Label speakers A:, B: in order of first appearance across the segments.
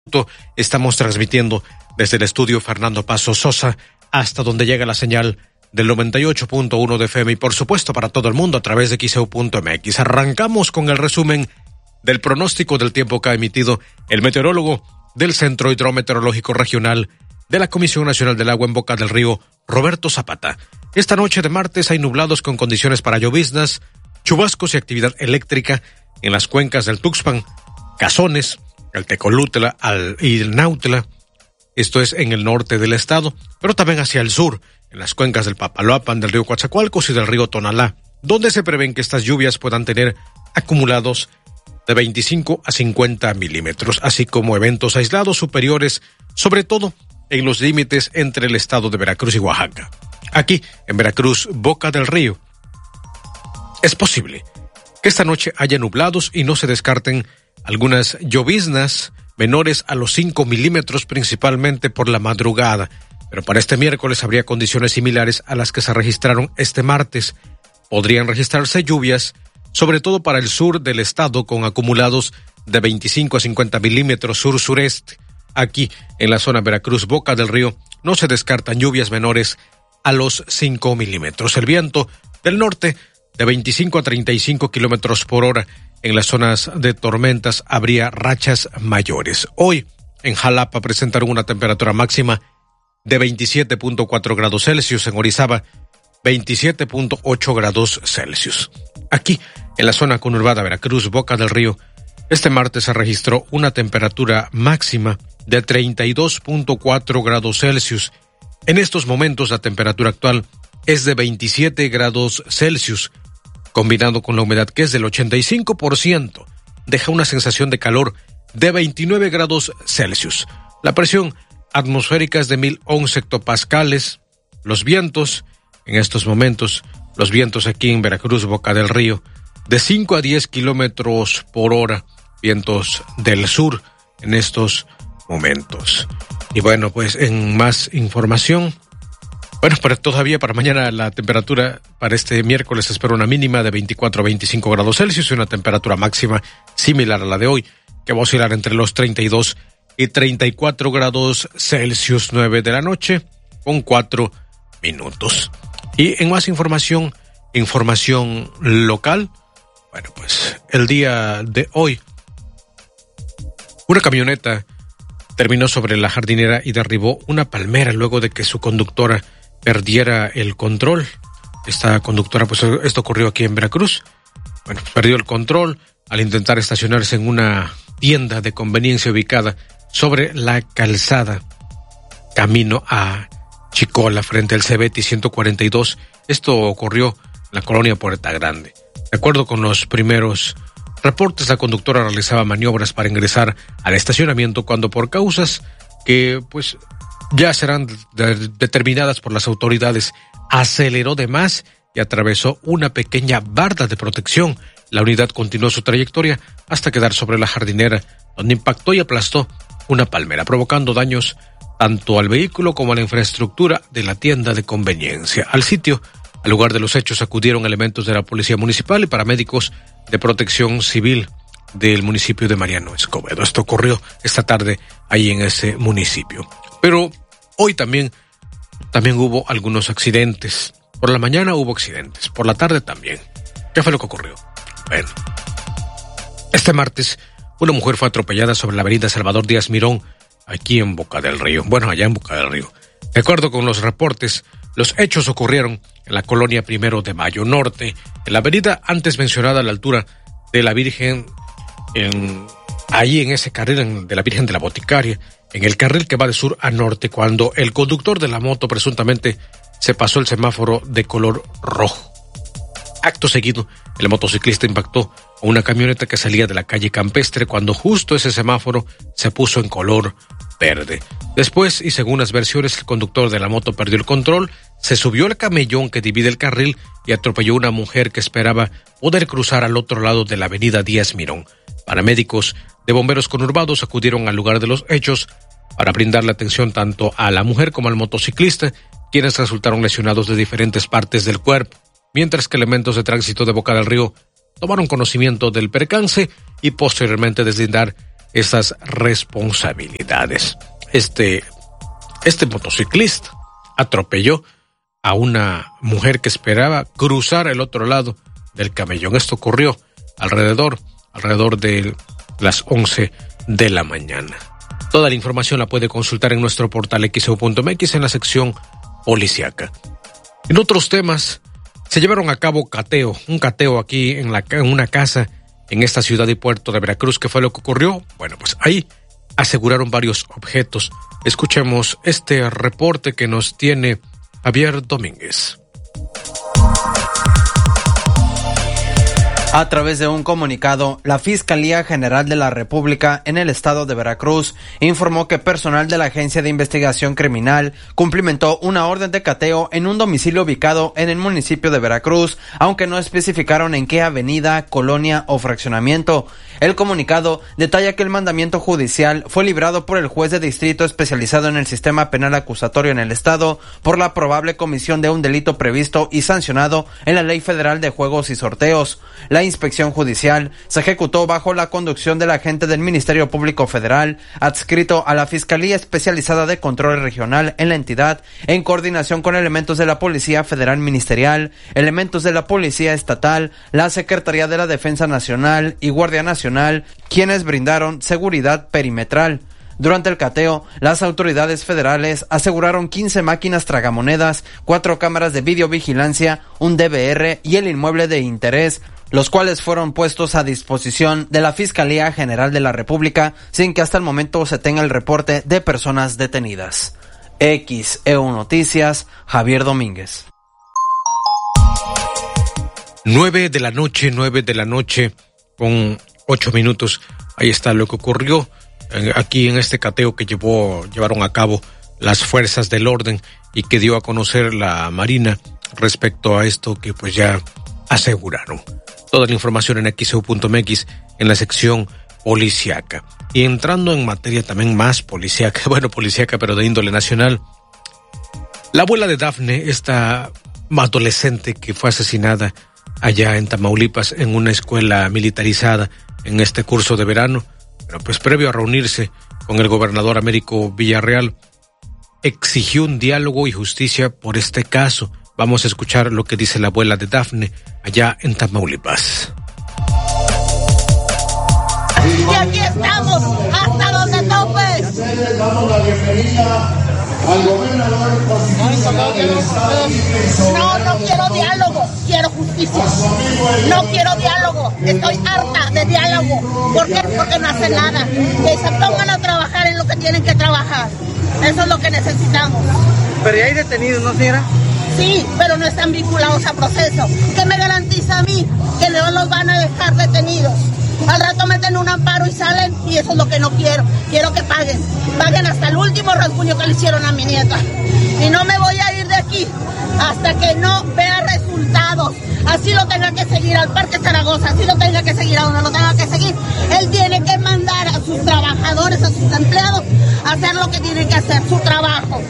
A: Estamos transmitiendo desde el estudio Fernando Paso Sosa hasta donde llega la señal del 98.1 de FM y por supuesto para todo el mundo a través de xeu.mx. Arrancamos con el resumen del pronóstico del tiempo que ha emitido el meteorólogo del Centro Hidrometeorológico Regional de la Comisión Nacional del Agua en Boca del Río, Roberto Zapata. Esta noche de martes hay nublados con condiciones para lloviznas, chubascos y actividad eléctrica en las cuencas del Tuxpan, Cazones, el Tecolutla y el Nautla. Esto es en el norte del estado, pero también hacia el sur, en las cuencas del Papaloapan, del río Coatzacoalcos y del río Tonalá, donde se prevén que estas lluvias puedan tener acumulados de 25 a 50 milímetros, así como eventos aislados superiores, sobre todo en los límites entre el estado de Veracruz y Oaxaca. Aquí, en Veracruz, Boca del Río, es posible que esta noche haya nublados y no se descarten algunas lloviznas menores a los 5 milímetros, principalmente por la madrugada. Pero para este miércoles habría condiciones similares a las que se registraron este martes. Podrían registrarse lluvias, sobre todo para el sur del estado, con acumulados de 25 a 50 milímetros sur-sureste. Aquí, en la zona Veracruz, Boca del Río, no se descartan lluvias menores a los 5 milímetros. El viento del norte de 25 a 35 kilómetros por hora. En las zonas de tormentas habría rachas mayores. Hoy, en Jalapa, presentaron una temperatura máxima de 27.4 grados Celsius. En Orizaba, 27.8 grados Celsius. Aquí, en la zona conurbada Veracruz, Boca del Río, este martes se registró una temperatura máxima de 32.4 grados Celsius. En estos momentos, la temperatura actual es de 27 grados Celsius. Combinado con la humedad que es del 85%, deja una sensación de calor de 29 grados Celsius. La presión atmosférica es de 1011 hectopascales. Los vientos, en estos momentos, los vientos aquí en Veracruz, Boca del Río, de 5 a 10 kilómetros por hora, vientos del sur en estos momentos. Y bueno, pues en más información, pero todavía para mañana la temperatura para este miércoles se espera una mínima de 24 a 25 grados Celsius y una temperatura máxima similar a la de hoy, que va a oscilar entre los 32 y 34 grados Celsius, 9 de la noche, con 4 minutos. Y en más información local, bueno, pues el día de hoy, una camioneta terminó sobre la jardinera y derribó una palmera luego de que su conductora perdiera el control. Esta conductora, pues esto ocurrió aquí en Veracruz. Bueno, perdió el control al intentar estacionarse en una tienda de conveniencia ubicada sobre la calzada camino a Chicola frente al Cebeti 142. Esto ocurrió en la colonia Puerta Grande. De acuerdo con los primeros reportes, la conductora realizaba maniobras para ingresar al estacionamiento cuando, por causas que pues ya serán determinadas por las autoridades, aceleró de más y atravesó una pequeña barda de protección. La unidad continuó su trayectoria hasta quedar sobre la jardinera, donde impactó y aplastó una palmera, provocando daños tanto al vehículo como a la infraestructura de la tienda de conveniencia. Al sitio, al lugar de los hechos, acudieron elementos de la Policía Municipal y paramédicos de Protección Civil del municipio de Mariano Escobedo. Esto ocurrió esta tarde ahí en ese municipio. Pero hoy también hubo algunos accidentes. Por la mañana hubo accidentes, por la tarde también. ¿Qué fue lo que ocurrió? Bueno, este martes una mujer fue atropellada sobre la avenida Salvador Díaz Mirón, aquí en Boca del Río. Bueno, allá en Boca del Río. De acuerdo con los reportes, los hechos ocurrieron en la colonia 1 de Mayo Norte, en la avenida antes mencionada a la altura de la Virgen, ahí en ese carril de la Virgen de la Boticaria, en el carril que va de sur a norte, cuando el conductor de la moto presuntamente se pasó el semáforo de color rojo. Acto seguido, el motociclista impactó a una camioneta que salía de la calle Campestre cuando justo ese semáforo se puso en color verde. Después, y según las versiones, el conductor de la moto perdió el control, se subió al camellón que divide el carril y atropelló a una mujer que esperaba poder cruzar al otro lado de la avenida Díaz Mirón. Paramédicos de bomberos conurbados acudieron al lugar de los hechos para brindarle atención tanto a la mujer como al motociclista, quienes resultaron lesionados de diferentes partes del cuerpo, mientras que elementos de tránsito de Boca del Río tomaron conocimiento del percance y posteriormente deslindar estas responsabilidades. Este motociclista atropelló a una mujer que esperaba cruzar el otro lado del camellón. Esto ocurrió alrededor de las 11 de la mañana. Toda la información la puede consultar en nuestro portal xeu.mx en la sección policíaca. En otros temas, se llevaron a cabo un cateo aquí en una casa en esta ciudad y puerto de Veracruz. ¿Qué fue lo que ocurrió? Bueno, pues ahí aseguraron varios objetos. Escuchemos este reporte que nos tiene Javier Domínguez.
B: A través de un comunicado, la Fiscalía General de la República en el estado de Veracruz informó que personal de la Agencia de Investigación Criminal cumplimentó una orden de cateo en un domicilio ubicado en el municipio de Veracruz, aunque no especificaron en qué avenida, colonia o fraccionamiento. El comunicado detalla que el mandamiento judicial fue librado por el juez de distrito especializado en el sistema penal acusatorio en el estado por la probable comisión de un delito previsto y sancionado en la Ley Federal de Juegos y Sorteos. La inspección judicial se ejecutó bajo la conducción del agente del Ministerio Público Federal, adscrito a la Fiscalía Especializada de Control Regional en la entidad, en coordinación con elementos de la Policía Federal Ministerial, elementos de la Policía Estatal, la Secretaría de la Defensa Nacional y Guardia Nacional, quienes brindaron seguridad perimetral. Durante el cateo, las autoridades federales aseguraron 15 máquinas tragamonedas, 4 cámaras de videovigilancia, un DVR y el inmueble de interés, los cuales fueron puestos a disposición de la Fiscalía General de la República sin que hasta el momento se tenga el reporte de personas detenidas. XEU Noticias, Javier Domínguez.
A: 9 de la noche, con 8 minutos. Ahí está lo que ocurrió aquí en este cateo que llevaron a cabo las fuerzas del orden y que dio a conocer la Marina respecto a esto que pues ya aseguraron. Toda la información en xeu.mx en la sección policíaca. Y entrando en materia también más policíaca, pero de índole nacional, la abuela de Dafne, esta adolescente que fue asesinada allá en Tamaulipas en una escuela militarizada en este curso de verano, bueno, pues previo a reunirse con el gobernador Américo Villarreal, exigió un diálogo y justicia por este caso. Vamos a escuchar lo que dice la abuela de Dafne allá en Tamaulipas.
C: Y aquí estamos, hasta donde topes.
D: Le damos la bienvenida al gobernador constitucional del estado.
C: No quiero diálogo, quiero justicia. No quiero diálogo, estoy harta de diálogo. ¿Por qué? Porque no hacen nada. Que se pongan a trabajar en lo que tienen que trabajar. Eso es lo que necesitamos.
B: Pero ya hay detenidos, ¿no, señora?
C: Sí, pero no están vinculados a proceso. ¿Qué me garantiza a mí que no los van a dejar detenidos? Al rato meten un amparo y salen, y eso es lo que no quiero. Quiero que paguen hasta el último rasguño que le hicieron a mi nieta. Y no me voy a ir de aquí hasta que no vea resultados. Así lo tenga que seguir al Parque Zaragoza, así lo tenga que seguir a donde lo tenga que seguir. Él tiene que mandar a sus trabajadores, a sus empleados, a hacer lo que tienen que hacer, su trabajo.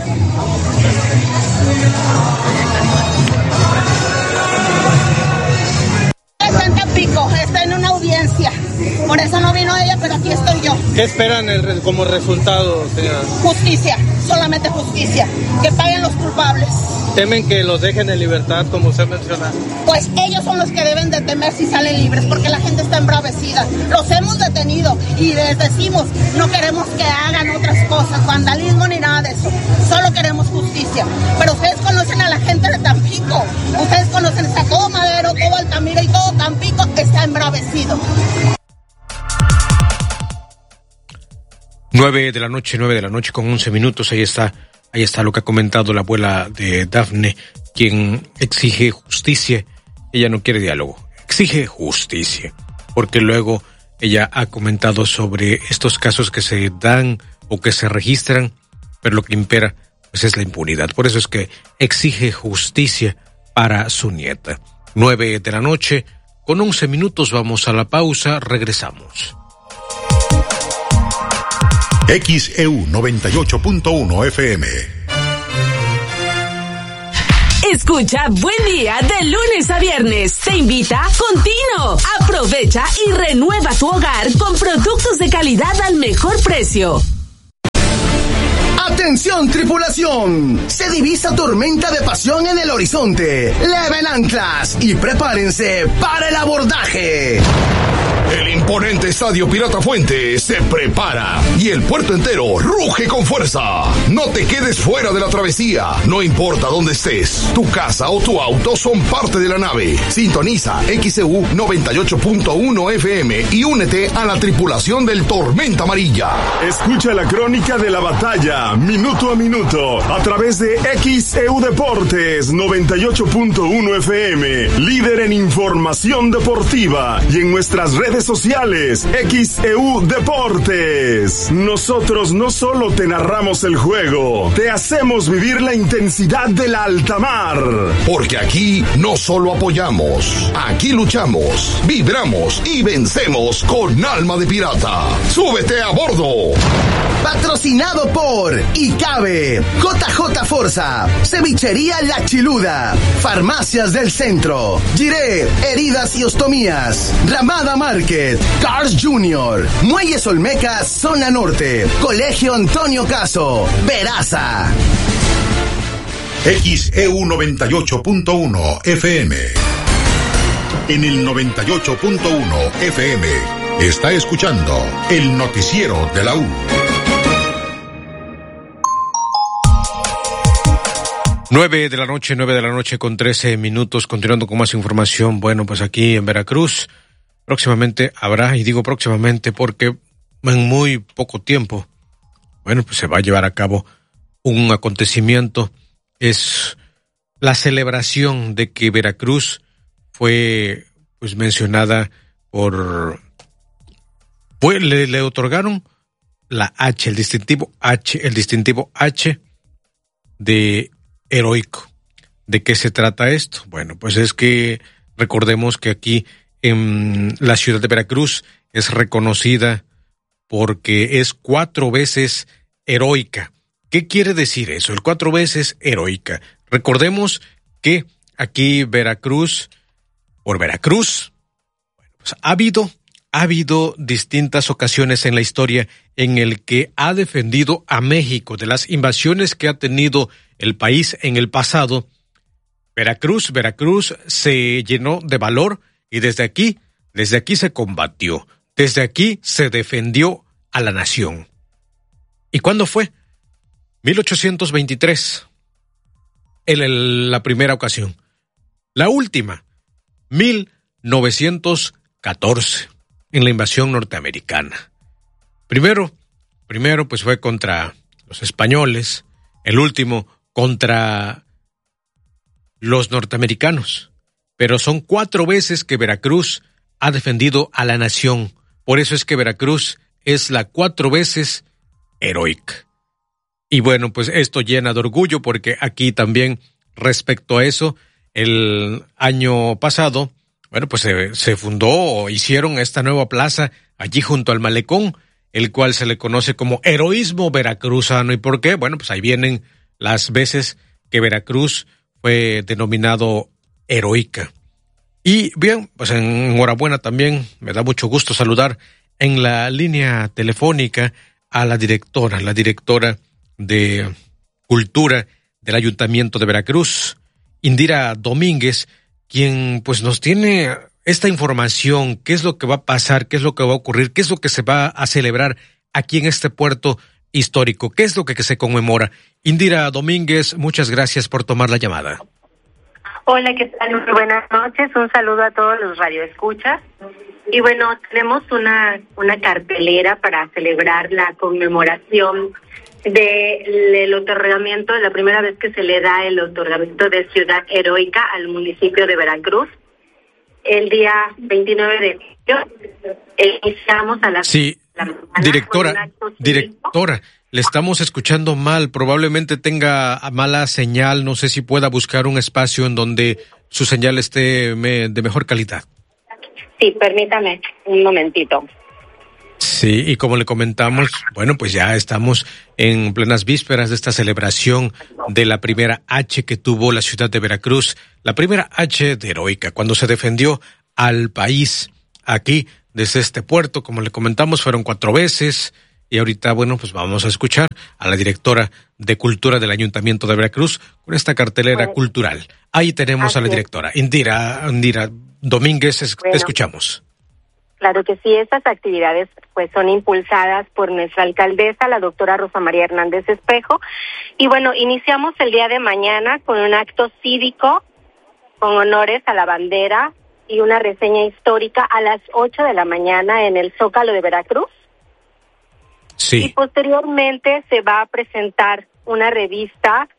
C: Está en Tampico, está en una audiencia. Por eso no vino ella, pero aquí estoy yo.
E: ¿Qué esperan como resultado, señora?
C: Justicia, solamente justicia. Que paguen los culpables.
E: ¿Temen que los dejen en libertad, como usted menciona?
C: Pues ellos son los que deben de temer si salen libres, porque la gente está embravecida. Los hemos detenido y les decimos, no queremos que hagan otras cosas, vandalismo ni nada de eso. Solo queremos justicia. Pero ustedes conocen a la gente de Tampico. Ustedes conocen a todo Madero, todo Altamira y todo Tampico está embravecido.
A: 9 de la noche con 11 minutos. Ahí está lo que ha comentado la abuela de Dafne, quien exige justicia. Ella no quiere diálogo, exige justicia, porque luego ella ha comentado sobre estos casos que se dan o que se registran, pero lo que impera pues es la impunidad. Por eso es que exige justicia para su nieta. 9 de la noche con 11 minutos, vamos a la pausa, regresamos.
F: XEU 98.1 FM. Escucha Buen Día de lunes a viernes. Te invita Contino. Aprovecha y renueva tu hogar con productos de calidad al mejor precio.
G: ¡Atención, tripulación! Se divisa tormenta de pasión en el horizonte. Leven anclas y prepárense para el abordaje.
H: El imponente Estadio Pirata Fuente se prepara y el puerto entero ruge con fuerza. No te quedes fuera de la travesía. No importa dónde estés, tu casa o tu auto son parte de la nave. Sintoniza XEU 98.1 FM y únete a la tripulación del Tormenta Amarilla.
I: Escucha la crónica de la batalla minuto a minuto a través de XEU Deportes 98.1 FM, líder en información deportiva, y en nuestras redes sociales XEU Deportes. Nosotros no solo te narramos el juego, te hacemos vivir la intensidad de la alta mar.
H: Porque aquí no solo apoyamos, aquí luchamos, vibramos y vencemos con alma de pirata. ¡Súbete a bordo!
G: Patrocinado por ICABE, JJ Forza, Cevichería La Chiluda, Farmacias del Centro, Giré, Heridas y Ostomías, Ramada Market, Cars Junior, Muelles Olmecas, Zona Norte, Colegio Antonio Caso, Peraza.
J: XEU 98.1 FM. En el 98.1 FM está escuchando el noticiero de la U.
A: 9 de la noche con 13 minutos, continuando con más información. Bueno, pues aquí en Veracruz próximamente habrá, y digo próximamente porque en muy poco tiempo, bueno, pues se va a llevar a cabo un acontecimiento. Es la celebración de que Veracruz fue pues mencionada le otorgaron la H, el distintivo H de heroico. ¿De qué se trata esto? Bueno, pues es que recordemos que aquí en la ciudad de Veracruz es reconocida porque es 4 veces heroica. ¿Qué quiere decir eso? El 4 veces heroica. Recordemos que aquí Veracruz, bueno, pues ha habido distintas ocasiones en la historia en el que ha defendido a México de las invasiones que ha tenido el país en el pasado. Veracruz se llenó de valor y desde aquí se combatió, desde aquí se defendió a la nación. ¿Y cuándo fue? 1823, la primera ocasión. La última, 1914, en la invasión norteamericana. Primero pues fue contra los españoles, el último contra los norteamericanos. Pero son 4 veces que Veracruz ha defendido a la nación. Por eso es que Veracruz es la 4 veces heroica. Y bueno, pues esto llena de orgullo porque aquí también, respecto a eso, el año pasado, bueno, pues se fundó, hicieron esta nueva plaza allí junto al malecón, el cual se le conoce como Heroísmo Veracruzano. ¿Y por qué? Bueno, pues ahí vienen las veces que Veracruz fue denominado heroica. Y bien, pues enhorabuena también, me da mucho gusto saludar en la línea telefónica a la directora de Cultura del Ayuntamiento de Veracruz, Indira Domínguez, quien pues nos tiene esta información, qué es lo que va a pasar, qué es lo que va a ocurrir, qué es lo que se va a celebrar aquí en este puerto histórico, qué es lo que se conmemora. Indira Domínguez, muchas gracias por tomar la llamada.
K: Hola, ¿qué tal? Muy buenas noches, un saludo a todos los radioescuchas. Y bueno, tenemos una cartelera para celebrar la conmemoración del otorgamiento, de la primera vez que se le da el otorgamiento de Ciudad Heroica al municipio de Veracruz. El día 29 de julio iniciamos a las...
A: Sí, directora, le estamos escuchando mal, probablemente tenga mala señal, no sé si pueda buscar un espacio en donde su señal esté de mejor calidad.
K: Sí, permítame un momentito.
A: Sí, y como le comentamos, bueno, pues ya estamos en plenas vísperas de esta celebración de la primera H que tuvo la ciudad de Veracruz, la primera H de Heroica, cuando se defendió al país aquí desde este puerto. Como le comentamos, fueron 4 veces. Y ahorita, bueno, pues vamos a escuchar a la directora de Cultura del Ayuntamiento de Veracruz con esta cartelera cultural. Ahí tenemos a la directora, Indira Domínguez, te escuchamos.
K: Claro que sí, estas actividades pues son impulsadas por nuestra alcaldesa, la doctora Rosa María Hernández Espejo. Y bueno, iniciamos el día de mañana con un acto cívico con honores a la bandera y una reseña histórica a las 8 de la mañana en el Zócalo de Veracruz.
A: Sí.
K: Y posteriormente se va a presentar una revista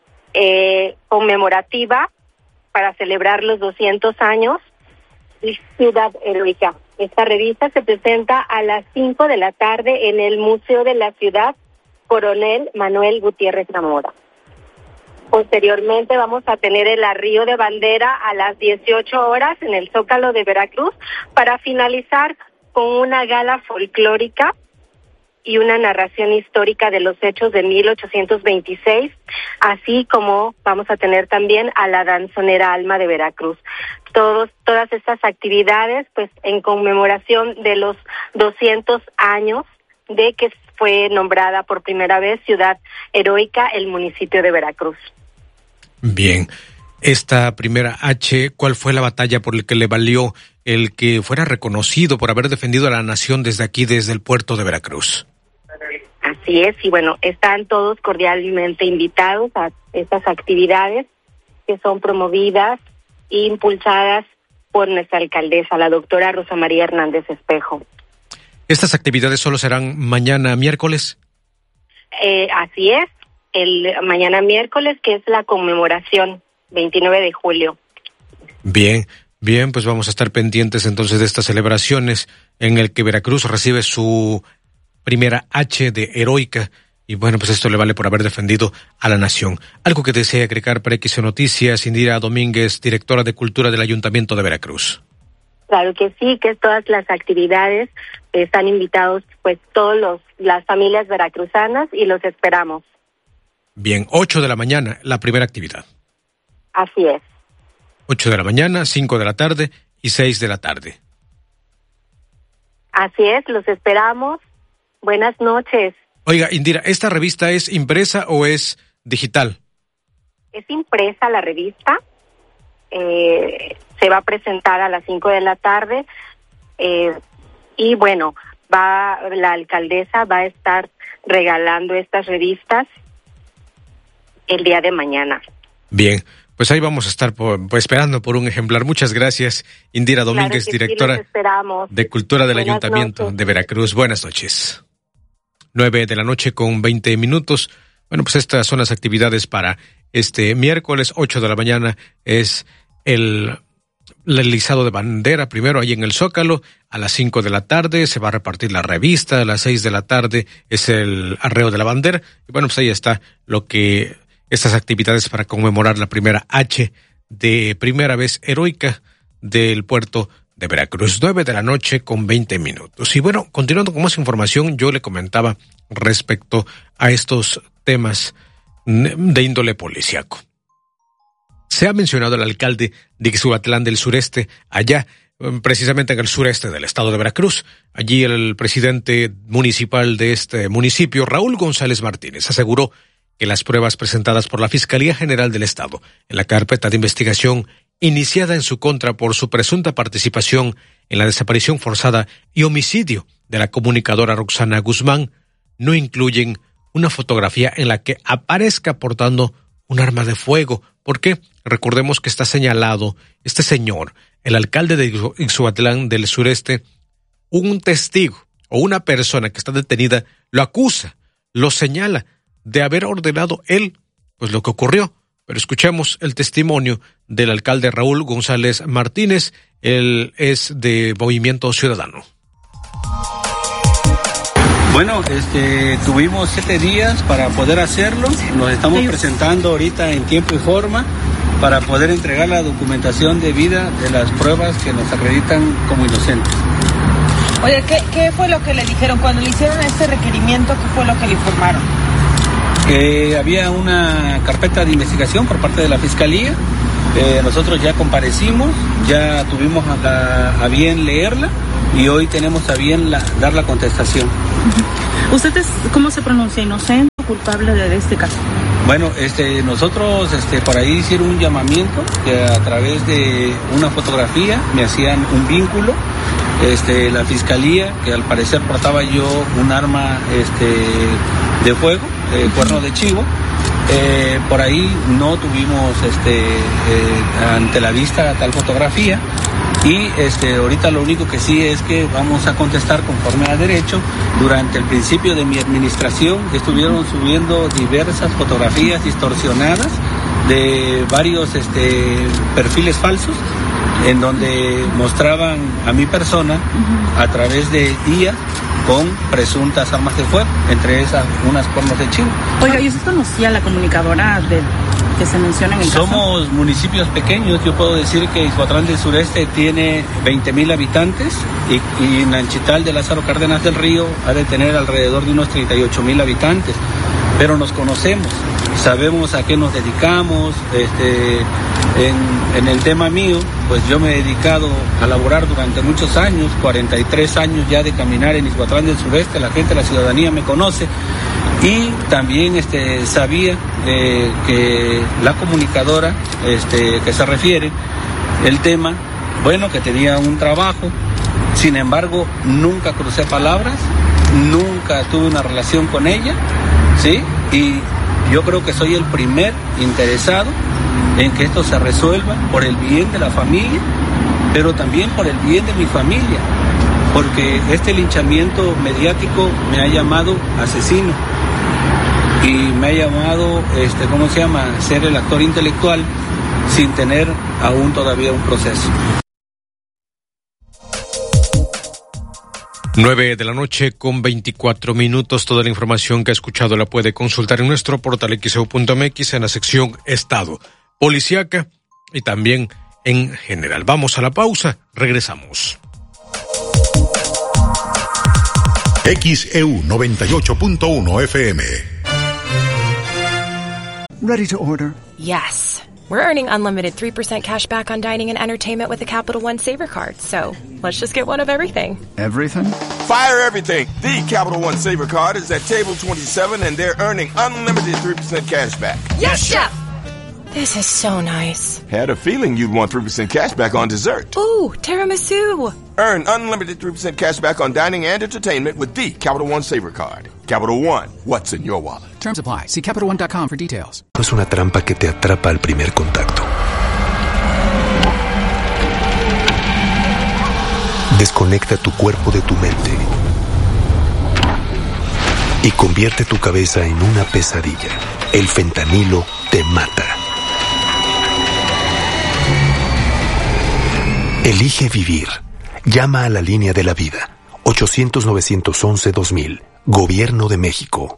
K: conmemorativa para celebrar los 200 años de Ciudad Heroica. Esta revista se presenta a las 5 de la tarde en el Museo de la Ciudad Coronel Manuel Gutiérrez Zamora. Posteriormente vamos a tener el arrío de bandera a las 18 horas en el Zócalo de Veracruz para finalizar con una gala folclórica y una narración histórica de los hechos de 1826, así como vamos a tener también a la danzonera Alma de Veracruz. Todas estas actividades, pues, en conmemoración de los 200 años de que fue nombrada por primera vez Ciudad Heroica el municipio de Veracruz.
A: Bien, esta primera H, ¿cuál fue la batalla por la que le valió el que fuera reconocido por haber defendido a la nación desde aquí, desde el puerto de Veracruz?
K: Así es, y bueno, están todos cordialmente invitados a estas actividades que son promovidas e impulsadas por nuestra alcaldesa, la doctora Rosa María Hernández Espejo.
A: ¿Estas actividades solo serán mañana miércoles?
K: Así es, el mañana miércoles, que es la conmemoración 29 de julio.
A: Bien, pues vamos a estar pendientes entonces de estas celebraciones en el que Veracruz recibe su primera H de Heroica, y bueno, pues esto le vale por haber defendido a la nación. Algo que desea agregar para XEU Noticias, Indira Domínguez, directora de Cultura del Ayuntamiento de Veracruz.
K: Claro que sí, que todas las actividades están invitados, pues, las familias veracruzanas, y los esperamos.
A: Bien, 8 de la mañana, la primera actividad.
K: Así es.
A: 8 de la mañana, 5 de la tarde y 6 de la tarde.
K: Así es, los esperamos. Buenas noches.
A: Oiga, Indira, ¿esta revista es impresa o es digital?
K: Es impresa la revista. Se va a presentar a las 5 de la tarde. Y bueno, la alcaldesa va a estar regalando estas revistas el día de mañana. Bien,
A: pues ahí vamos a estar esperando por un ejemplar. Muchas gracias, Indira Domínguez, directora de Cultura del Ayuntamiento de Veracruz. Buenas noches. 9 de la noche con 20 minutos. Bueno, pues estas son las actividades para este miércoles. 8 de la mañana es el izado de bandera, primero ahí en el Zócalo. A las 5 de la tarde se va a repartir la revista. A las 6 de la tarde es el arreo de la bandera. Y bueno, pues ahí está estas actividades para conmemorar la primera H de primera vez heroica del puerto de Veracruz. 9 de la noche con 20 minutos. Y bueno, continuando con más información, yo le comentaba respecto a estos temas de índole policiaco. Se ha mencionado al alcalde de Ixhuatlán del Sureste, allá precisamente en el sureste del estado de Veracruz. Allí el presidente municipal de este municipio, Raúl González Martínez, aseguró que las pruebas presentadas por la Fiscalía General del Estado en la carpeta de investigación iniciada en su contra por su presunta participación en la desaparición forzada y homicidio de la comunicadora Roxana Guzmán, no incluyen una fotografía en la que aparezca portando un arma de fuego. ¿Por qué? Recordemos que está señalado este señor, el alcalde de Ixhuatlán del Sureste, un testigo o una persona que está detenida, lo acusa, lo señala de haber ordenado él, pues lo que ocurrió. Pero escuchemos el testimonio del alcalde Raúl González Martínez. Él es de Movimiento Ciudadano.
L: Bueno, tuvimos 7 días para poder hacerlo. Nos estamos presentando ahorita en tiempo y forma para poder entregar la documentación debida de las pruebas que nos acreditan como inocentes.
M: Oye, ¿qué fue lo que le dijeron cuando le hicieron este requerimiento? ¿Qué fue lo que le informaron?
L: Que había una carpeta de investigación por parte de la Fiscalía. Nosotros ya comparecimos, ya tuvimos a bien leerla y hoy tenemos a bien dar la contestación.
M: ¿Usted cómo se pronuncia? ¿Inocente o culpable de este caso?
L: Bueno, nosotros por ahí hicieron un llamamiento que a través de una fotografía me hacían un vínculo. La Fiscalía, que al parecer portaba yo un arma de fuego, cuerno de chivo. Por ahí no tuvimos ante la vista tal fotografía y ahorita lo único que sí es que vamos a contestar conforme a derecho. Durante el principio de mi administración estuvieron subiendo diversas fotografías distorsionadas de varios perfiles falsos en donde mostraban a mi persona a través de IA con presuntas armas de fuego, entre esas unas cuernos de chivo.
M: Oiga, ¿y usted conocía la comunicadora que se menciona en el caso?
L: Somos municipios pequeños, yo puedo decir que Ixhuatlán del Sureste tiene 20,000 habitantes y Nanchital de Lázaro Cárdenas del Río ha de tener alrededor de unos 38,000 habitantes, pero nos conocemos, sabemos a qué nos dedicamos. En el tema mío, pues yo me he dedicado a laborar durante muchos años, 43 años ya de caminar en Ixhuatlán del Sureste, la gente, la ciudadanía me conoce y también sabía que la comunicadora que se refiere, el tema, bueno, que tenía un trabajo, sin embargo, nunca crucé palabras, nunca tuve una relación con ella, ¿sí? Y yo creo que soy el primer interesado en que esto se resuelva por el bien de la familia, pero también por el bien de mi familia, porque este linchamiento mediático me ha llamado asesino y me ha llamado, ser el actor intelectual sin tener aún todavía un proceso.
A: 9:24 Toda la información que ha escuchado la puede consultar en nuestro portal xeu.mx en la sección Estado, Policíaca y también en general. Vamos a la pausa, regresamos.
J: XEU 98.1 FM.
N: Ready to order?
O: Yes. We're earning unlimited 3% cash back on dining and entertainment with the Capital One Saver card. So let's just get one of everything.
N: Everything?
P: Fire everything. The Capital One Saver card is at table 27 and they're earning unlimited 3% cash back.
O: Yes, Chef! This is so nice.
P: Had a feeling you'd want 3% cash back on dessert.
O: Ooh, tiramisu.
P: Earn unlimited 3% cash back on dining and entertainment with the Capital One Saver card. Capital One, what's in your wallet?
N: Terms apply. See CapitalOne.com for details.
Q: No es una trampa que te atrapa al primer contacto. Desconecta tu cuerpo de tu mente y convierte tu cabeza en una pesadilla. El fentanilo te mata. Elige vivir. Llama a la línea de la vida. 800-911-2000. Gobierno de México.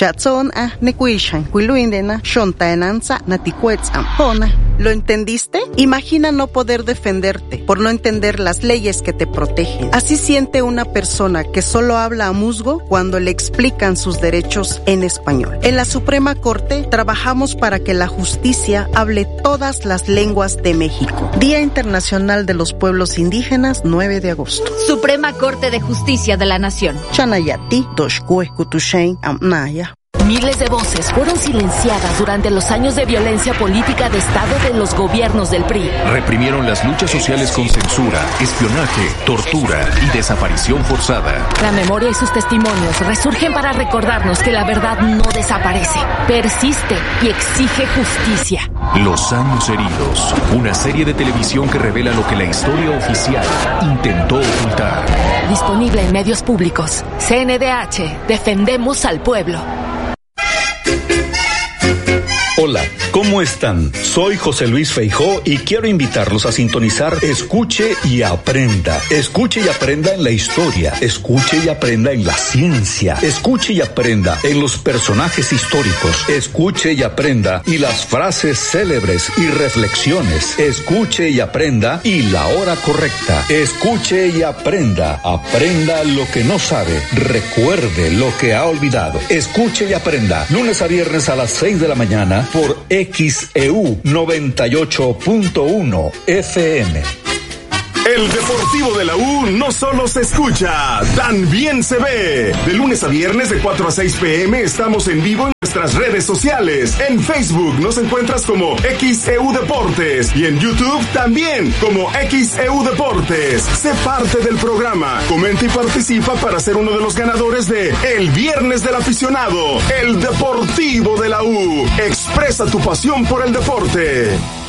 R: ¿Lo entendiste? Imagina no poder defenderte por no entender las leyes que te protegen. Así siente una persona que solo habla a musgo cuando le explican sus derechos en español. En la Suprema Corte trabajamos para que la justicia hable todas las lenguas de México. Día Internacional de los Pueblos Indígenas, 9 de agosto.
S: Suprema Corte de Justicia de la Nación.
R: Chanayati, Doshkue, Kutushain, Amnaya.
S: Miles de voces fueron silenciadas durante los años de violencia política de Estado de los gobiernos del PRI.
T: Reprimieron las luchas sociales con censura, espionaje, tortura y desaparición forzada.
S: La memoria y sus testimonios resurgen para recordarnos que la verdad no desaparece, persiste y exige justicia.
T: Los años heridos, una serie de televisión que revela lo que la historia oficial intentó ocultar.
S: Disponible en medios públicos. CNDH, defendemos al pueblo.
U: Hola, ¿cómo están? Soy José Luis Feijó y quiero invitarlos a sintonizar Escuche y Aprenda. Escuche y aprenda en la historia, escuche y aprenda en la ciencia, escuche y aprenda en los personajes históricos, escuche y aprenda y las frases célebres y reflexiones, escuche y aprenda y la hora correcta, escuche y aprenda, aprenda lo que no sabe, recuerde lo que ha olvidado, escuche y aprenda, lunes a viernes a las 6 de la mañana por XEU 98.1 FM.
I: El Deportivo de la U no solo se escucha, también se ve. De lunes a viernes de 4 a 6 p.m. estamos en vivo en nuestras redes sociales. En Facebook nos encuentras como XEU Deportes y en YouTube también como XEU Deportes. Sé parte del programa, comenta y participa para ser uno de los ganadores de El Viernes del Aficionado, el Deportivo de la U. Expresa tu pasión por el deporte.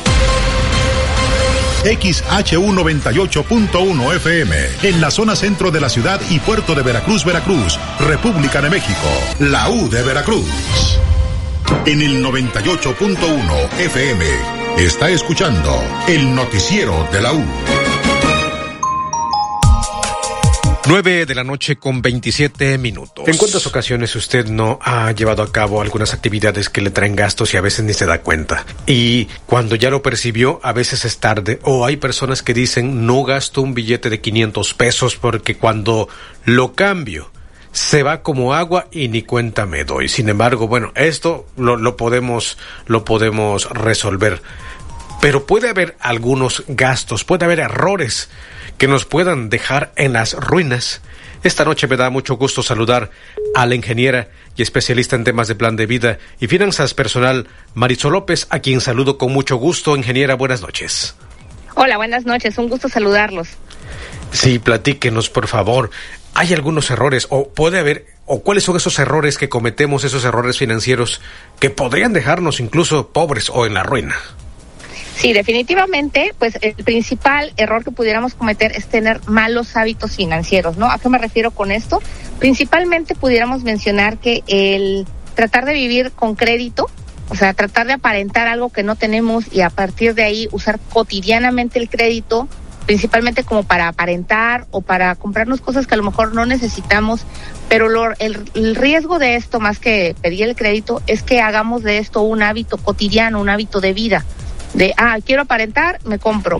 J: XHU 98.1 FM, en la zona centro de la ciudad y puerto de Veracruz, Veracruz, República de México, la U de Veracruz. En el 98.1 FM, está escuchando el noticiero de la U.
A: 9 de la noche con 27 minutos. ¿En cuántas ocasiones usted no ha llevado a cabo algunas actividades que le traen gastos y a veces ni se da cuenta? Y cuando ya lo percibió, a veces es tarde. O hay personas que dicen, no gasto un billete de 500 pesos porque cuando lo cambio, se va como agua y ni cuenta me doy. Sin embargo, bueno, esto lo podemos resolver. Pero puede haber algunos gastos, puede haber errores que nos puedan dejar en las ruinas. Esta noche me da mucho gusto saludar a la ingeniera y especialista en temas de plan de vida y finanzas personal, Marisol López, a quien saludo con mucho gusto. Ingeniera, buenas noches.
V: Hola, buenas noches, un gusto saludarlos.
A: Sí, platíquenos, por favor. ¿Hay algunos errores o puede haber, o cuáles son esos errores que cometemos, esos errores financieros que podrían dejarnos incluso pobres o en la ruina?
V: Sí, definitivamente, pues el principal error que pudiéramos cometer es tener malos hábitos financieros, ¿no? ¿A qué me refiero con esto? Principalmente pudiéramos mencionar que el tratar de vivir con crédito, o sea, tratar de aparentar algo que no tenemos y a partir de ahí usar cotidianamente el crédito, principalmente como para aparentar o para comprarnos cosas que a lo mejor no necesitamos, pero el riesgo de esto, más que pedir el crédito, es que hagamos de esto un hábito cotidiano, un hábito de vida. De, quiero aparentar, me compro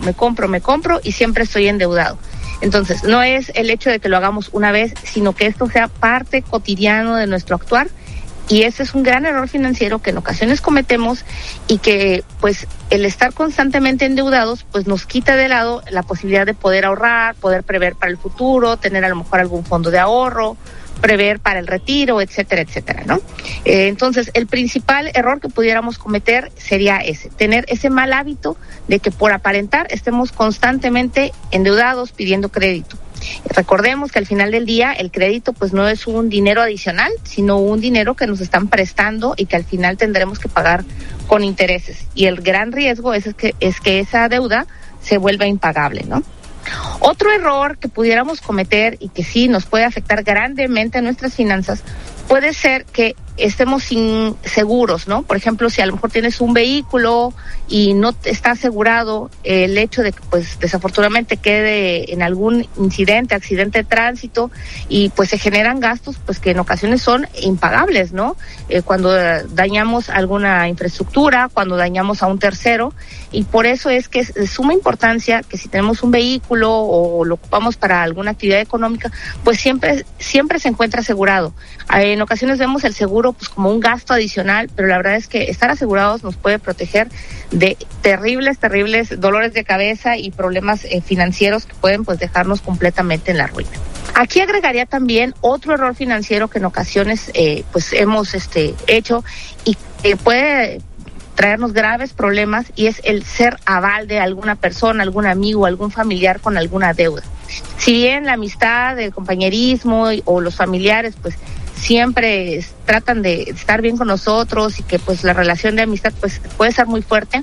V: y siempre estoy endeudado. Entonces, no es el hecho de que lo hagamos una vez, sino que esto sea parte cotidiano de nuestro actuar. Y ese es un gran error financiero que en ocasiones cometemos y que, pues, el estar constantemente endeudados, pues, nos quita de lado la posibilidad de poder ahorrar, poder prever para el futuro, tener a lo mejor algún fondo de ahorro, prever para el retiro, etcétera, etcétera, ¿no? Entonces, el principal error que pudiéramos cometer sería ese, tener ese mal hábito de que por aparentar estemos constantemente endeudados pidiendo crédito. Recordemos que al final del día el crédito pues no es un dinero adicional, sino un dinero que nos están prestando y que al final tendremos que pagar con intereses. Y el gran riesgo es que esa deuda se vuelva impagable, ¿no? Otro error que pudiéramos cometer y que sí nos puede afectar grandemente a nuestras finanzas puede ser que estemos inseguros, ¿no? Por ejemplo, si a lo mejor tienes un vehículo y no está asegurado, el hecho de que pues desafortunadamente quede en algún accidente de tránsito y pues se generan gastos pues que en ocasiones son impagables, ¿no? Cuando dañamos alguna infraestructura, cuando dañamos a un tercero, y por eso es que es de suma importancia que si tenemos un vehículo o lo ocupamos para alguna actividad económica, pues siempre se encuentra asegurado. En ocasiones vemos el seguro pues como un gasto adicional, pero la verdad es que estar asegurados nos puede proteger de terribles dolores de cabeza y problemas financieros que pueden pues dejarnos completamente en la ruina. Aquí agregaría también otro error financiero que en ocasiones pues hemos hecho y que puede traernos graves problemas, y es el ser aval de alguna persona, algún amigo, algún familiar con alguna deuda. Si bien la amistad, el compañerismo o los familiares pues siempre tratan de estar bien con nosotros y que pues la relación de amistad pues puede ser muy fuerte,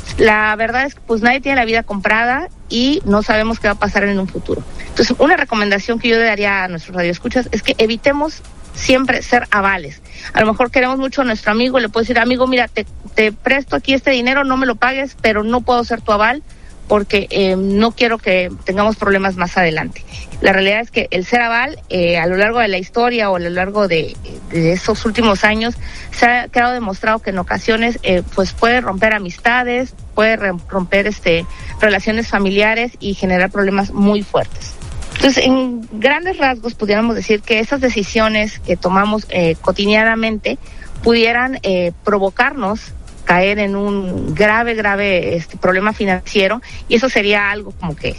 V: la verdad es que pues nadie tiene la vida comprada y no sabemos qué va a pasar en un futuro. Entonces, una recomendación que yo le daría a nuestros radioescuchas es que evitemos siempre ser avales. A lo mejor queremos mucho a nuestro amigo y le puedo decir, amigo, mira, te presto aquí este dinero, no me lo pagues, pero no puedo ser tu aval porque no quiero que tengamos problemas más adelante. La realidad es que el ser aval, a lo largo de la historia o a lo largo de estos últimos años, se ha quedado demostrado que en ocasiones pues puede romper amistades, puede romper relaciones familiares y generar problemas muy fuertes. Entonces, en grandes rasgos, pudiéramos decir que esas decisiones que tomamos cotidianamente pudieran provocarnos caer en un grave problema financiero, y eso sería algo como que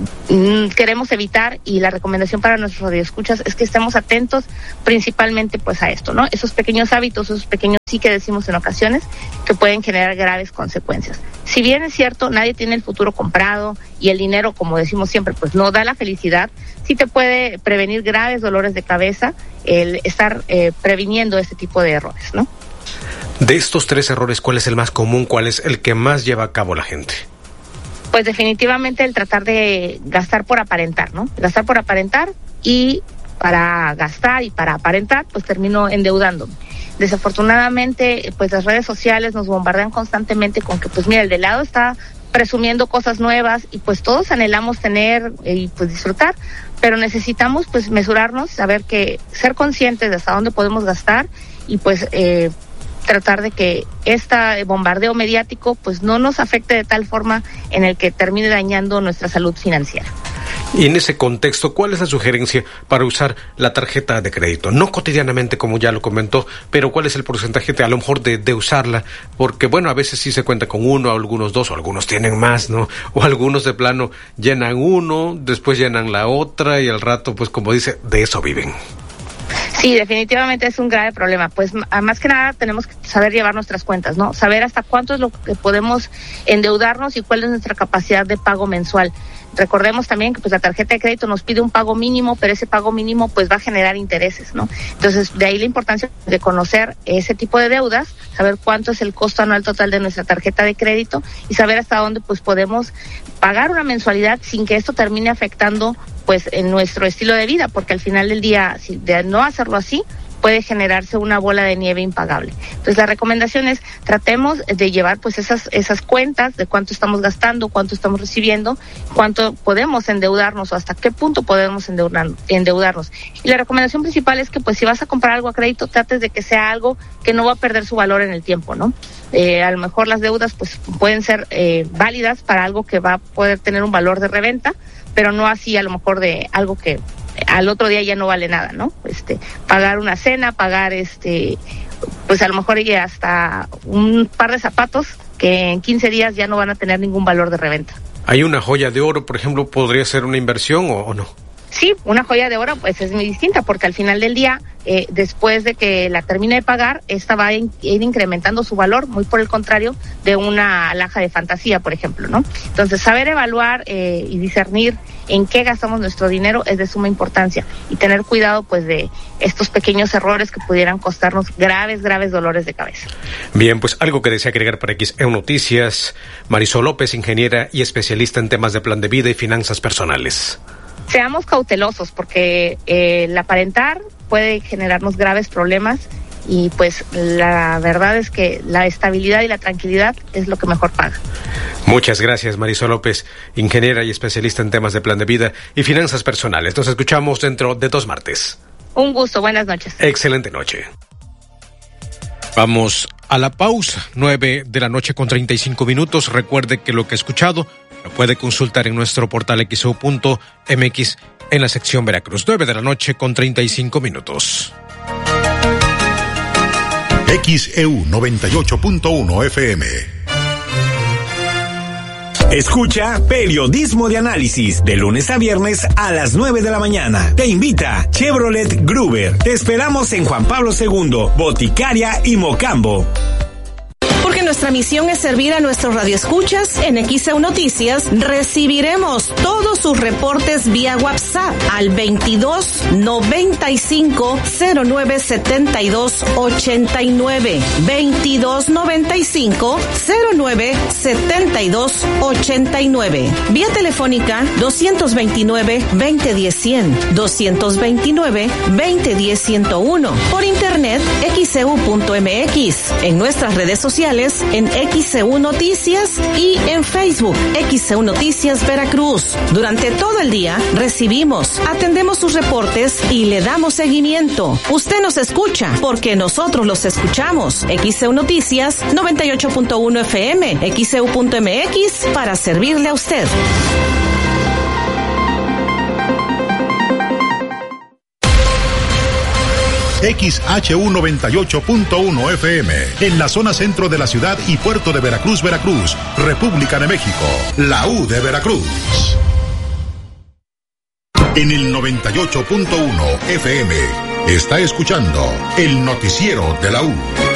V: queremos evitar, y la recomendación para nuestros radioescuchas es que estemos atentos principalmente pues a esto, ¿no? Esos pequeños hábitos, esos pequeños sí que decimos en ocasiones que pueden generar graves consecuencias. Si bien es cierto, nadie tiene el futuro comprado y el dinero, como decimos siempre, pues no da la felicidad, sí te puede prevenir graves dolores de cabeza el estar previniendo este tipo de errores, ¿no?
A: De estos 3 errores, ¿cuál es el más común? ¿Cuál es el que más lleva a cabo la gente?
V: Pues definitivamente el tratar de gastar por aparentar, ¿no? Gastar por aparentar, y para gastar y para aparentar, pues termino endeudándome. Desafortunadamente, pues las redes sociales nos bombardean constantemente con que, pues mira, el de lado está presumiendo cosas nuevas y pues todos anhelamos tener y pues disfrutar, pero necesitamos pues mesurarnos, saber que ser conscientes de hasta dónde podemos gastar y pues tratar de que este bombardeo mediático pues no nos afecte de tal forma en el que termine dañando nuestra salud financiera.
A: Y en ese contexto, ¿cuál es la sugerencia para usar la tarjeta de crédito? No cotidianamente, como ya lo comentó, pero ¿cuál es el porcentaje a lo mejor de usarla? Porque, bueno, a veces sí se cuenta con uno, algunos 2, o algunos tienen más, ¿no? O algunos de plano llenan uno, después llenan la otra, y al rato, pues como dice, de eso viven.
V: Sí, definitivamente es un grave problema. Pues más que nada tenemos que saber llevar nuestras cuentas, ¿no? Saber hasta cuánto es lo que podemos endeudarnos y cuál es nuestra capacidad de pago mensual. Recordemos también que pues la tarjeta de crédito nos pide un pago mínimo, pero ese pago mínimo pues va a generar intereses, ¿no? Entonces, de ahí la importancia de conocer ese tipo de deudas, saber cuánto es el costo anual total de nuestra tarjeta de crédito y saber hasta dónde pues podemos pagar una mensualidad sin que esto termine afectando pues en nuestro estilo de vida, porque al final del día, si de no hacerlo así, puede generarse una bola de nieve impagable. Entonces la recomendación es tratemos de llevar pues esas cuentas de cuánto estamos gastando, cuánto estamos recibiendo, cuánto podemos endeudarnos o hasta qué punto podemos endeudarnos. Y la recomendación principal es que pues si vas a comprar algo a crédito, trates de que sea algo que no va a perder su valor en el tiempo, ¿no? A lo mejor las deudas pues pueden ser válidas para algo que va a poder tener un valor de reventa, pero no así a lo mejor de algo que al otro día ya no vale nada, ¿no? Pagar una cena, pagar pues a lo mejor hasta un par de zapatos que en 15 días ya no van a tener ningún valor de reventa.
A: ¿Hay una joya de oro, por ejemplo, podría ser una inversión o no?
V: Sí, una joya de oro pues es muy distinta, porque al final del día, después de que la termine de pagar, esta va a ir incrementando su valor, muy por el contrario de una alhaja de fantasía, por ejemplo, ¿no? Entonces, saber evaluar y discernir en qué gastamos nuestro dinero es de suma importancia, y tener cuidado pues de estos pequeños errores que pudieran costarnos graves dolores de cabeza.
A: Bien, pues algo que desea agregar para XEU Noticias, Marisol López, ingeniera y especialista en temas de plan de vida y finanzas personales.
V: Seamos cautelosos, porque el aparentar puede generarnos graves problemas, y pues la verdad es que la estabilidad y la tranquilidad es lo que mejor paga.
A: Muchas gracias, Marisol López, ingeniera y especialista en temas de plan de vida y finanzas personales. Nos escuchamos dentro de 2 martes.
V: Un gusto, buenas noches.
A: Excelente noche. Vamos a la pausa, 9:35 p.m. Recuerde que lo que ha escuchado lo puede consultar en nuestro portal XEU.mx en la sección Veracruz. 9:35 p.m.
J: XEU 98.1 FM.
B: Escucha Periodismo de Análisis de lunes a viernes a las 9 de la mañana. Te invita Chevrolet Gruber. Te esperamos en Juan Pablo II, Boticaria y Mocambo.
M: Porque nuestra
F: nuestra misión es servir a nuestros radioescuchas, en XEU Noticias recibiremos todos sus reportes vía WhatsApp al 22 95 09 72 89. 22 95 09 72 89. Vía telefónica 229 2010 100, 229 2010 101. Por internet xeu.mx. En nuestras redes sociales en XEU Noticias y en Facebook XEU Noticias Veracruz. Durante todo el día recibimos, atendemos sus reportes y le damos seguimiento. Usted nos escucha porque nosotros los escuchamos. XEU Noticias 98.1 FM, XEU.mx para servirle a usted.
J: XHU 98.1 FM, en la zona centro de la ciudad y puerto de Veracruz, Veracruz, República de México, la U de Veracruz. En el 98.1 FM, está escuchando el noticiero de la U.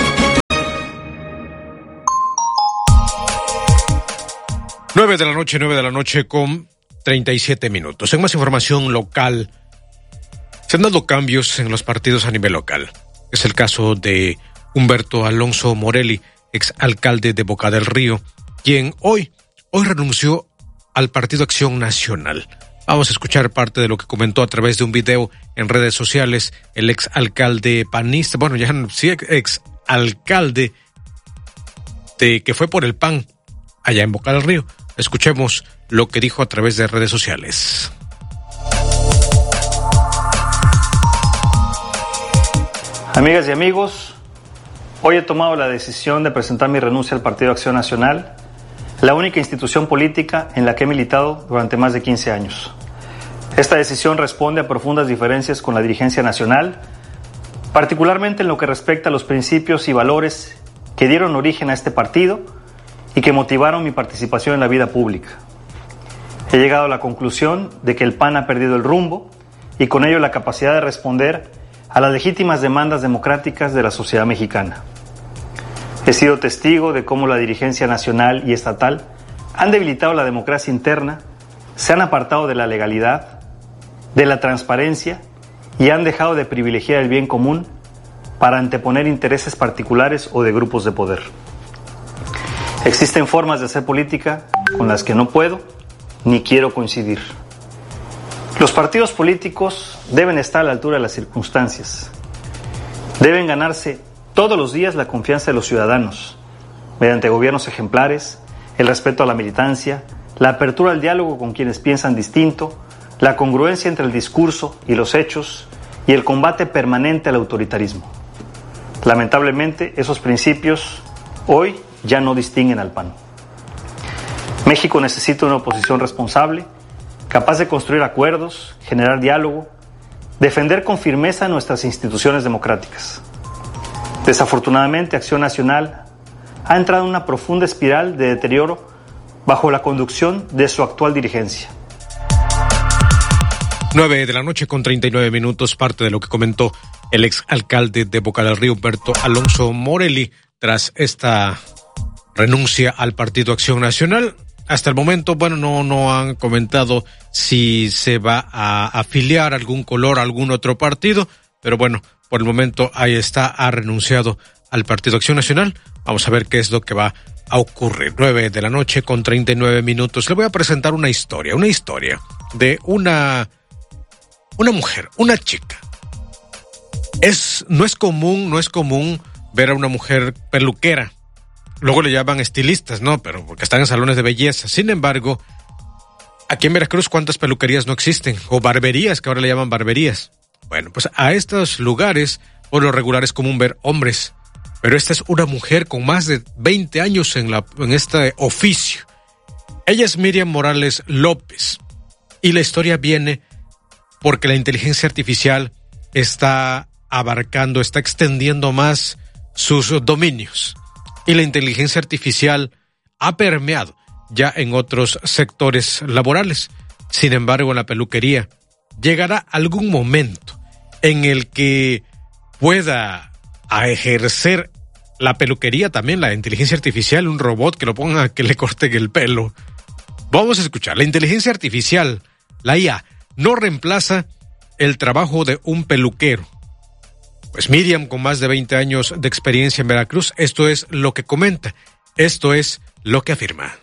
A: 9 de la noche con 37 minutos. En más información local, se han dado cambios en los partidos a nivel local. Es el caso de Humberto Alonso Morelli, exalcalde de Boca del Río, quien hoy renunció al Partido Acción Nacional. Vamos a escuchar parte de lo que comentó a través de un video en redes sociales el exalcalde panista, bueno, ya sí, exalcalde que fue por el PAN allá en Boca del Río. Escuchemos lo que dijo a través de redes sociales.
D: Amigas y amigos, hoy he tomado la decisión de presentar mi renuncia al Partido Acción Nacional, la única institución política en la que he militado durante más de 15 años. Esta decisión responde a profundas diferencias con la dirigencia nacional, particularmente en lo que respecta a los principios y valores que dieron origen a este partido y que motivaron mi participación en la vida pública. He llegado a la conclusión de que el PAN ha perdido el rumbo y con ello la capacidad de responder a las legítimas demandas democráticas de la sociedad mexicana. He sido testigo de cómo la dirigencia nacional y estatal han debilitado la democracia interna, se han apartado de la legalidad, de la transparencia y han dejado de privilegiar el bien común para anteponer intereses particulares o de grupos de poder. Existen formas de hacer política con las que no puedo ni quiero coincidir. Los partidos políticos deben estar a la altura de las circunstancias. Deben ganarse todos los días la confianza de los ciudadanos, mediante gobiernos ejemplares, el respeto a la militancia, la apertura al diálogo con quienes piensan distinto, la congruencia entre el discurso y los hechos y el combate permanente al autoritarismo. Lamentablemente, esos principios hoy ya no distinguen al PAN. México necesita una oposición responsable, capaz de construir acuerdos, generar diálogo, defender con firmeza nuestras instituciones democráticas. Desafortunadamente, Acción Nacional ha entrado en una profunda espiral de deterioro bajo la conducción de su actual dirigencia.
A: 9 de la noche con 39 minutos, parte de lo que comentó el exalcalde de Boca del Río, Humberto Alonso Morelli, tras esta renuncia al Partido Acción Nacional. Hasta el momento, bueno, no han comentado si se va a afiliar a algún color, a algún otro partido, pero bueno, por el momento ahí está, ha renunciado al Partido Acción Nacional. Vamos a ver qué es lo que va a ocurrir. 9 de la noche con 39 minutos. Le voy a presentar una historia de una mujer, una chica. No es común ver a una mujer peluquera. Luego le llaman estilistas, ¿no? Pero porque están en salones de belleza. Sin embargo, aquí en Veracruz, ¿cuántas peluquerías no existen? O barberías, que ahora le llaman barberías. Bueno, pues a estos lugares, por lo regular es común ver hombres. Pero esta es una mujer con más de 20 años en este oficio. Ella es Miriam Morales López. Y la historia viene porque la inteligencia artificial está extendiendo más sus dominios. Y la inteligencia artificial ha permeado ya en otros sectores laborales. Sin embargo, en la peluquería llegará algún momento en el que pueda ejercer la peluquería también, la inteligencia artificial, un robot que lo ponga, que le corte el pelo. Vamos a escuchar. La inteligencia artificial, la IA, no reemplaza el trabajo de un peluquero. Pues Miriam, con más de 20 años de experiencia en Veracruz, esto es lo que comenta, esto es lo que afirma.